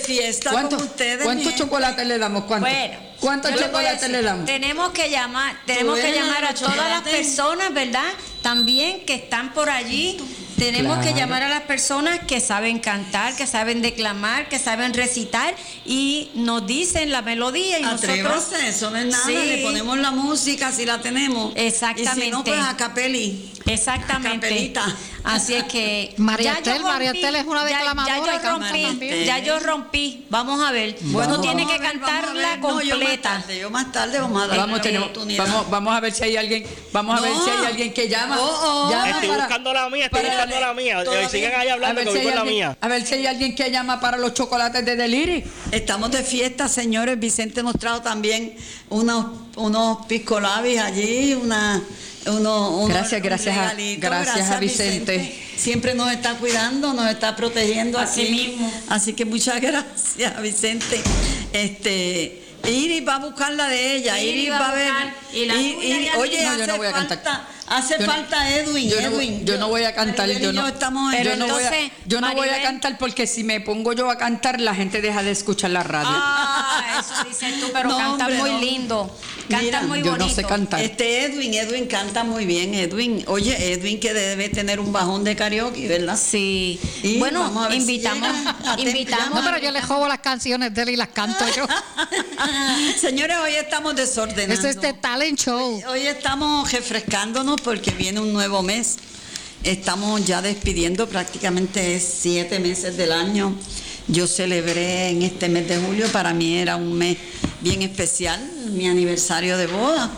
fiesta con ustedes. ¿Cuántos chocolates le damos? Bueno, ¿Cuántos chocolates le damos? Tenemos que llamar a todas las personas, ¿verdad? También que están por allí. Tenemos que llamar a las personas que saben cantar, que saben declamar, que saben recitar y nos dicen la melodía y nosotros... Eso no es nada, le ponemos la música si la tenemos. Exactamente. Y si no, pues a capeli. Exactamente. A capelita. Así es que... María Estel es una declamadora. Ya yo rompí. Vamos a ver. Uno tiene que cantarla completa. Yo más tarde vamos a dar vamos a ver si hay alguien, que llama. Estoy buscando la mía. Sigan ahí hablando que voy con la mía. A ver si hay alguien que llama para los chocolates de Deliri. Estamos de fiesta, señores. Vicente nos trajo también unos piscolabis allí, gracias a Vicente. Siempre nos está cuidando, nos está protegiendo así mismo. Así que muchas gracias, Vicente. Iris va a buscar la de ella. Iris va a ver. Oye, yo no voy a cantar. Hace falta Edwin. Yo no voy a cantar. Yo no voy a cantar porque si me pongo yo a cantar, la gente deja de escuchar la radio. Eso dices tú, pero cantas muy lindo. Cantas muy bonito. Yo no sé cantar. Edwin canta muy bien. Edwin que debe tener un bajón de karaoke, ¿verdad? Sí. Y bueno, invitamos. No, pero yo le jobo las canciones de él y las canto yo. Señores, hoy estamos desordenando. Eso es de talent show. Hoy estamos refrescándonos porque viene un nuevo mes. Estamos ya despidiendo prácticamente 7 meses del año. Yo celebré en este mes de julio, para mí era un mes bien especial, mi aniversario de boda.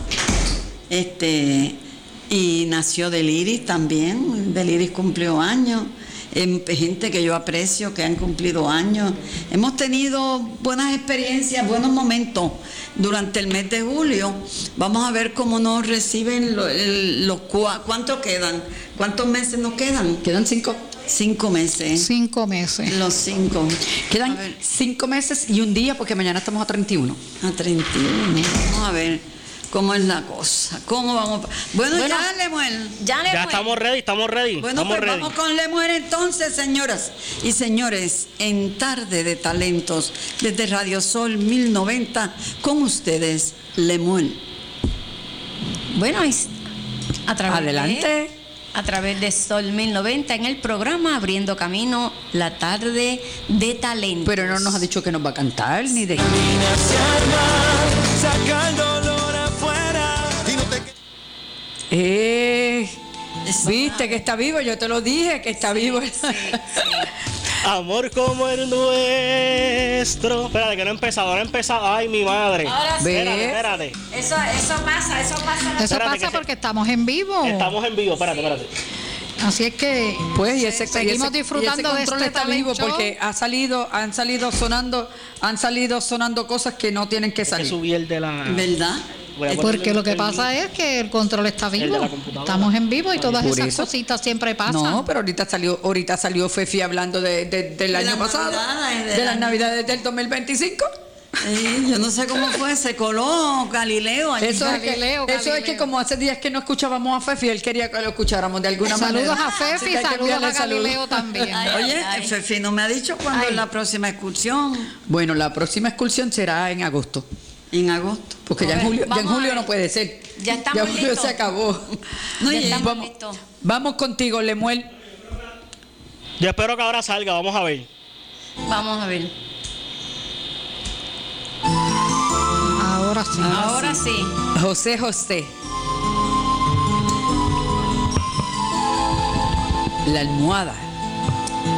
Y nació Deliris también. Deliris cumplió años. Gente que yo aprecio, que han cumplido años. Hemos tenido buenas experiencias, buenos momentos durante el mes de julio. Vamos a ver cómo nos reciben ¿cuántos quedan? ¿Cuántos meses nos quedan? Quedan 5. 5 meses. 5 meses. Los 5. Quedan 5 meses y un día porque mañana estamos a 31. A 31. Vamos a ver cómo es la cosa. ¿Cómo vamos? Bueno, ya, Lemuel. Ya estamos ready. Bueno, pues vamos con Lemuel entonces, señoras y señores, en Tarde de Talentos, desde Radio Sol 1090, con ustedes, Lemuel. Bueno, adelante. A través de Sol 1090 en el programa Abriendo Camino, la Tarde de Talentos. Pero no nos ha dicho que nos va a cantar ni de... Viste que está vivo, yo te lo dije, que está vivo. Sí. Amor como el nuestro. Espérate, que no ha empezado. Ay, mi madre. Ahora sí. Espérate. Eso pasa. Eso pasa porque estamos en vivo. Espérate. Así es que seguimos disfrutando de este está vivo porque han salido sonando cosas que no tienen que salir. Que subí el de la... ¿Verdad? Porque lo que pasa es que el control está vivo. Estamos en vivo y todas esas cositas siempre pasan. No, pero ahorita salió Fefi hablando del año pasado, de las Navidades del 2025. Yo no sé cómo fue, se coló Galileo. Eso es que como hace días que no escuchábamos a Fefi, él quería que lo escucháramos de alguna manera. Saludos a Fefi, saludos a Galileo también. Oye, Fefi no me ha dicho cuándo es la próxima excursión. Bueno, la próxima excursión será en agosto. En agosto. Porque ya en julio no puede ser. Ya estamos listos. Ya julio se acabó. Vamos contigo, Lemuel. Yo espero que ahora salga, vamos a ver. Ahora sí. José. La almohada.